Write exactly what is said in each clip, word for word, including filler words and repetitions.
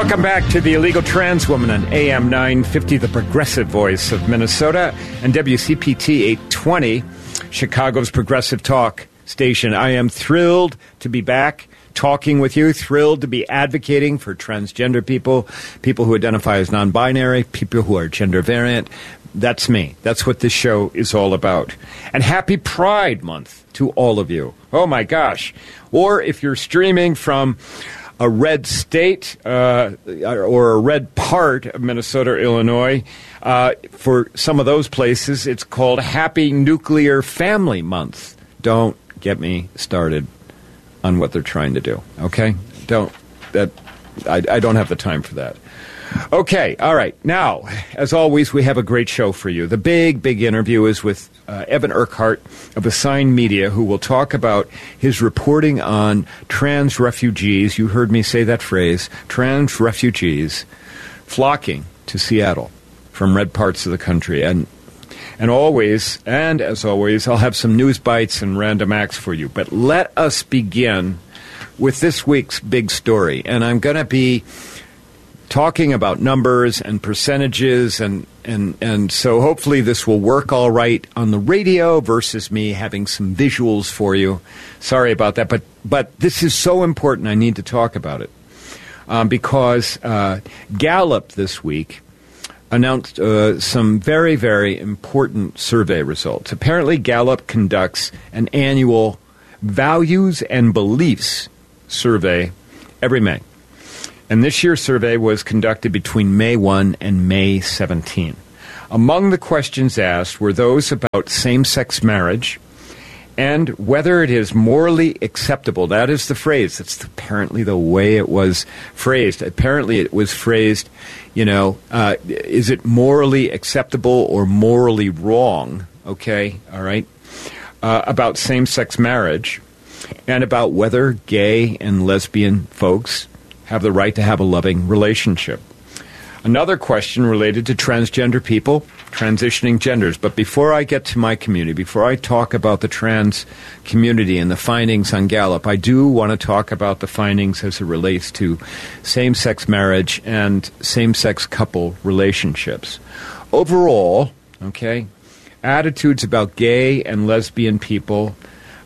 Welcome back to the Illegal Trans Woman on A M nine fifty, the progressive voice of Minnesota, and W C P T eight twenty, Chicago's progressive talk station. I am thrilled to be back talking with you, thrilled to be advocating for transgender people, people who identify as non-binary, people who are gender variant. That's me. That's what this show is all about. And happy Pride Month to all of you. Oh, my gosh. Or if you're streaming from a red state uh, or a red part of Minnesota or Illinois, uh, for some of those places, it's called Happy Nuclear Family Month. Don't get me started on what they're trying to do, okay? Don't. That I, I don't have the time for that. Okay, all right. Now, as always, we have a great show for you. The big, big interview is with uh, Evan Urquhart of Assigned Media, who will talk about his reporting on trans refugees. You heard me say that phrase, trans refugees flocking to Seattle from red parts of the country. And and always, and as always, I'll have some news bites and random acts for you. But let us begin with this week's big story. And I'm going to be talking about numbers and percentages, and, and, and so hopefully this will work all right on the radio versus me having some visuals for you. Sorry about that, but, but this is so important I need to talk about it um, because uh, Gallup this week announced uh, some very, very important survey results. Apparently Gallup conducts an annual values and beliefs survey every May. And this year's survey was conducted between May first and May seventeenth. Among the questions asked were those about same-sex marriage and whether it is morally acceptable. That is the phrase. That's apparently the way it was phrased. Apparently it was phrased, you know, uh, is it morally acceptable or morally wrong, okay, all right, uh, about same-sex marriage and about whether gay and lesbian folks have the right to have a loving relationship. Another question related to transgender people, transitioning genders. But before I get to my community, before I talk about the trans community and the findings on Gallup, I do want to talk about the findings as it relates to same-sex marriage and same-sex couple relationships. Overall, okay, attitudes about gay and lesbian people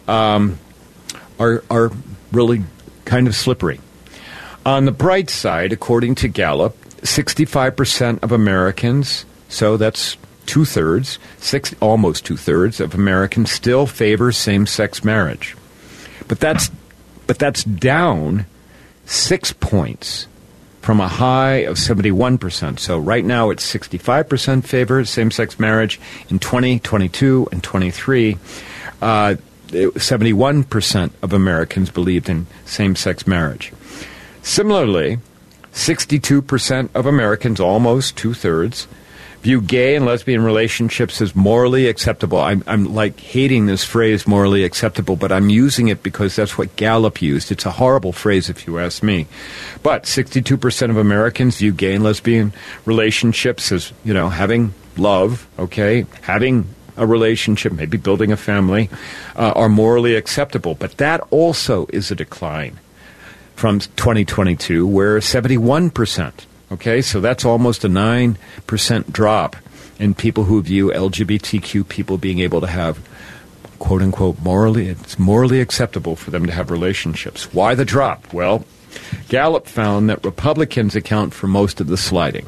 um, are are really kind of slippery. On the bright side, according to Gallup, sixty-five percent of Americans, so that's two-thirds, six, almost two-thirds of Americans still favor same-sex marriage. But that's, but that's down six points from a high of seventy-one percent. So right now it's sixty-five percent favor same-sex marriage. In twenty twenty-two and twenty-three, uh, seventy-one percent of Americans believed in same-sex marriage. Similarly, sixty-two percent of Americans, almost two-thirds, view gay and lesbian relationships as morally acceptable. I'm, I'm like hating this phrase, morally acceptable, but I'm using it because that's what Gallup used. It's a horrible phrase if you ask me. But sixty-two percent of Americans view gay and lesbian relationships as, you know, having love, okay, having a relationship, maybe building a family, uh, are morally acceptable. But that also is a decline from twenty twenty-two, where seventy-one percent, okay, so that's almost a nine percent drop in people who view L G B T Q people being able to have, quote-unquote, morally, it's morally acceptable for them to have relationships. Why the drop? Well, Gallup found that Republicans account for most of the sliding.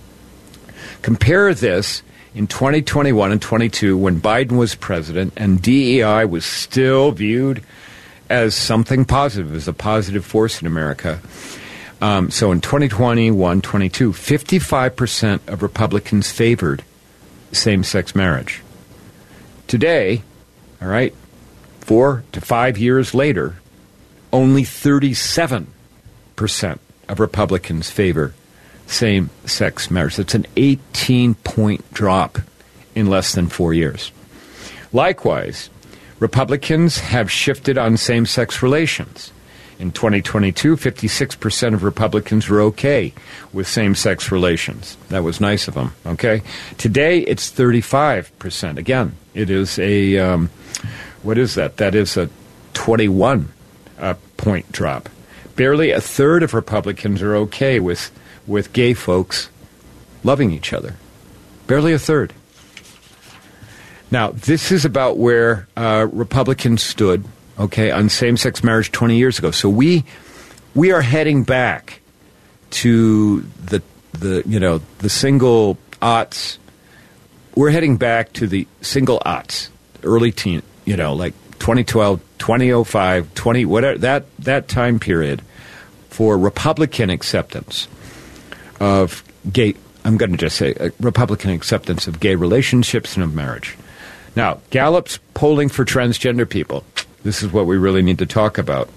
Compare this in twenty twenty-one and twenty-two when Biden was president and D E I was still viewed as something positive, as a positive force in America. Um, so in twenty twenty-one twenty-two, fifty-five percent of Republicans favored same-sex marriage. Today, all right, four to five years later, only thirty-seven percent of Republicans favor same-sex marriage. That's an eighteen-point drop in less than four years. Likewise, Republicans have shifted on same-sex relations. In twenty twenty-two, fifty-six percent of Republicans were okay with same-sex relations. That was nice of them, okay? Today, it's thirty-five percent. Again, it is a, um, what is that? That is a twenty-one uh, point drop. Barely a third of Republicans are okay with with gay folks loving each other. Barely a third. Now, this is about where uh, Republicans stood, okay, on same-sex marriage twenty years ago. So we we are heading back to the the you know the single aughts. We're heading back to the single aughts, early teen, you know, like twenty twelve, twenty oh five, twenty whatever that that time period for Republican acceptance of gay. I'm going to just say uh, Republican acceptance of gay relationships and of marriage. Now, Gallup's polling for transgender people, this is what we really need to talk about,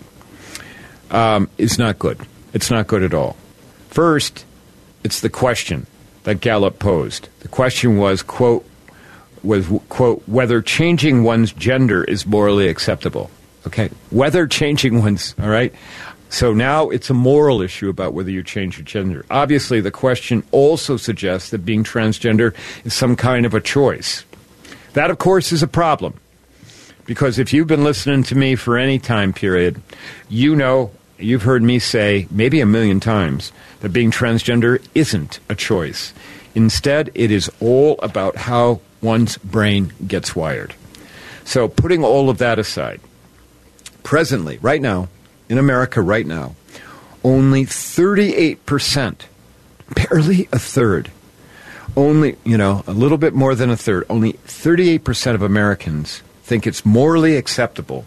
um, is not good. It's not good at all. First, it's the question that Gallup posed. The question was, quote, was, quote, whether changing one's gender is morally acceptable. Okay? Whether changing one's, all right? So now it's a moral issue about whether you change your gender. Obviously, the question also suggests that being transgender is some kind of a choice. That, of course, is a problem. Because if you've been listening to me for any time period, you know, you've heard me say maybe a million times that being transgender isn't a choice. Instead, it is all about how one's brain gets wired. So putting all of that aside, presently, right now, in America right now, only thirty-eight percent, barely a third, only, you know, a little bit more than a third, only thirty-eight percent of Americans think it's morally acceptable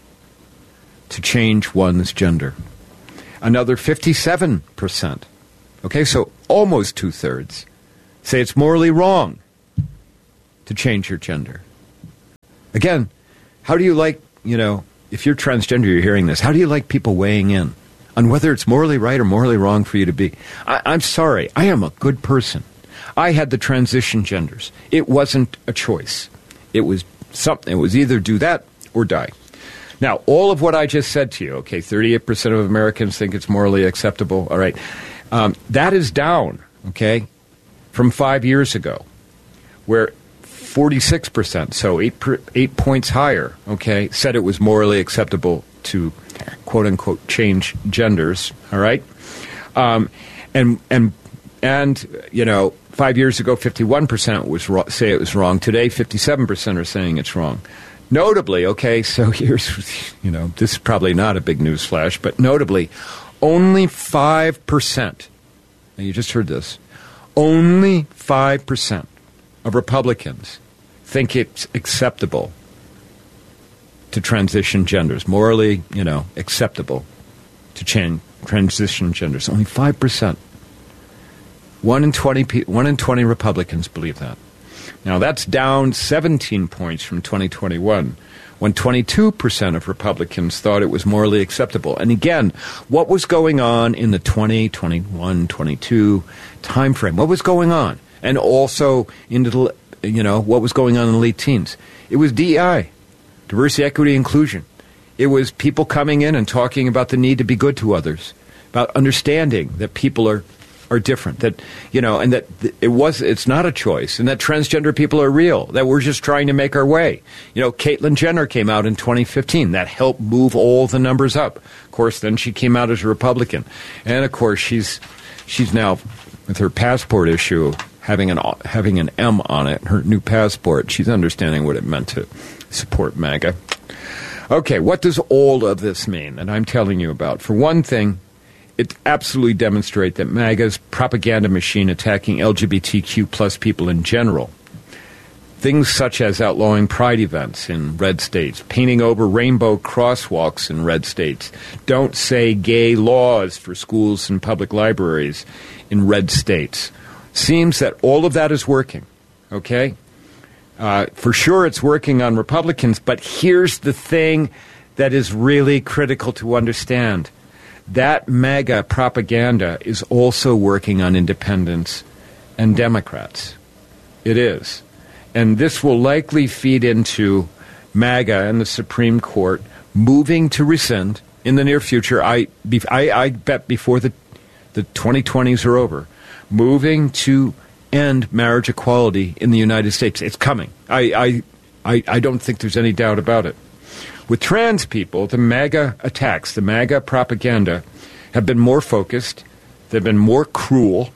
to change one's gender. Another fifty-seven percent, okay, so almost two-thirds, say it's morally wrong to change your gender. Again, how do you like, you know, if you're transgender, you're hearing this, how do you like people weighing in on whether it's morally right or morally wrong for you to be? I, I'm sorry, I am a good person. I had the transition genders. It wasn't a choice. It was something. It was either do that or die. Now, all of what I just said to you, okay, thirty-eight percent of Americans think it's morally acceptable. All right. Um, that is down, okay, from five years ago, where forty-six percent, so eight, per, eight points higher, okay, said it was morally acceptable to, quote-unquote, change genders, all right? Um, and, and, and, you know, five years ago, fifty-one percent was ro- say it was wrong. Today, fifty-seven percent are saying it's wrong. Notably, okay, so here's, you know, this is probably not a big news flash, but notably, only five percent, and you just heard this, only five percent of Republicans think it's acceptable to transition genders, morally, you know, acceptable to change transition genders. Only five percent. One in twenty, one in twenty Republicans believe that. Now, that's down seventeen points from twenty twenty-one, when twenty-two percent of Republicans thought it was morally acceptable. And again, what was going on in the twenty, twenty-one, twenty-two time frame? What was going on? And also into the, you know, what was going on in the late teens? It was D E I, diversity, equity, inclusion. It was people coming in and talking about the need to be good to others, about understanding that people are are different, that, you know, and that it was, it's not a choice, and that transgender people are real, that we're just trying to make our way. You know, Caitlyn Jenner came out in twenty fifteen. That helped move all the numbers up. Of course, then she came out as a Republican. And, of course, she's she's now, with her passport issue, having an having an M on it, her new passport, she's understanding what it meant to support MAGA. Okay, what does all of this mean that I'm telling you about? For one thing, it absolutely demonstrates that MAGA's propaganda machine attacking L G B T Q plus people in general, things such as outlawing pride events in red states, painting over rainbow crosswalks in red states, don't say gay laws for schools and public libraries in red states. Seems that all of that is working, okay? Uh, for sure it's working on Republicans, but here's the thing that is really critical to understand. That MAGA propaganda is also working on independents and Democrats. It is. And this will likely feed into MAGA and the Supreme Court moving to rescind in the near future. I, I, I bet before the, the twenty twenties are over, moving to end marriage equality in the United States. It's coming. I, I, I, I don't think there's any doubt about it. With trans people, the MAGA attacks, the MAGA propaganda have been more focused, they've been more cruel,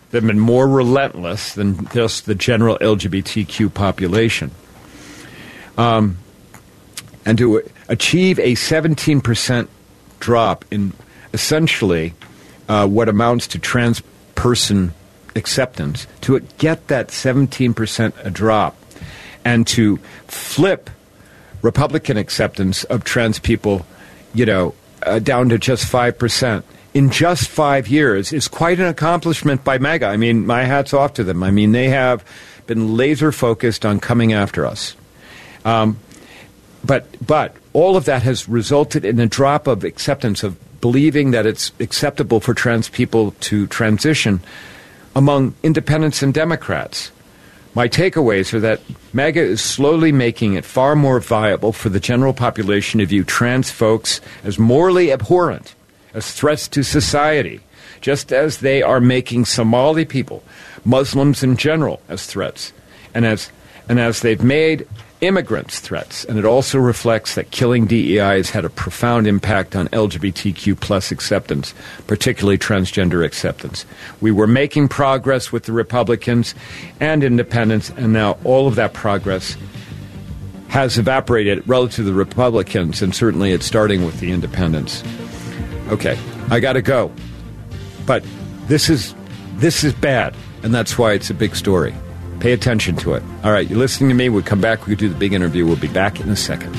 They've been more relentless than just the general L G B T Q population. Um, and to achieve a seventeen percent drop in essentially uh, what amounts to trans person acceptance, to get that seventeen percent a drop, and to flip Republican acceptance of trans people, you know, uh, down to just five percent in just five years is quite an accomplishment by MAGA. I mean, my hat's off to them. I mean, they have been laser focused on coming after us. Um, but but all of that has resulted in a drop of acceptance of believing that it's acceptable for trans people to transition among independents and Democrats. My takeaways are that MAGA is slowly making it far more viable for the general population to view trans folks as morally abhorrent, as threats to society, just as they are making Somali people, Muslims in general, as threats, and as and as they've made immigrants threats. And it also reflects that killing D E I has had a profound impact on L G B T Q plus acceptance, particularly transgender acceptance. We were making progress with the Republicans and independents, and now all of that progress has evaporated relative to the Republicans, and certainly it's starting with the independents. Okay, I got to go. But this is this is bad, and that's why it's a big story. Pay attention to it. All right, you're listening to me. We'll come back. We'll do the big interview. We'll be back in a second.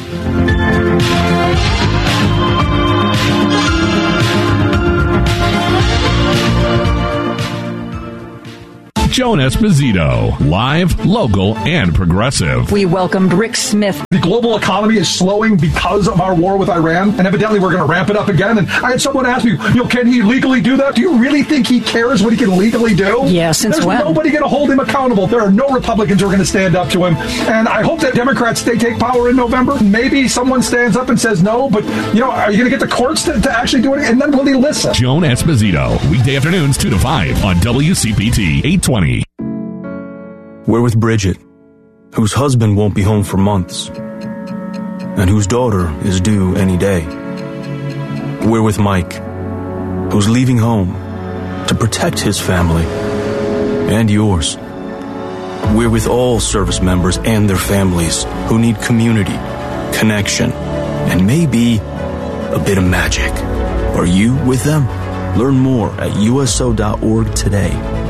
Joan Esposito, live, local, and progressive. We welcomed Rick Smith. The global economy is slowing because of our war with Iran, and evidently we're going to ramp it up again. And I had someone ask me, you know, can he legally do that? Do you really think he cares what he can legally do? Yeah, since There's when? nobody going to hold him accountable. There are no Republicans who are going to stand up to him. And I hope that Democrats, they take power in November. Maybe someone stands up and says no, but, you know, are you going to get the courts to, to actually do it? And then will he listen? Joan Esposito, weekday afternoons two to five on W C P T eight twenty. We're with Bridget, whose husband won't be home for months, and whose daughter is due any day. We're with Mike, who's leaving home to protect his family and yours. We're with all service members and their families who need community, connection, and maybe a bit of magic. Are you with them? Learn more at U S O dot org today.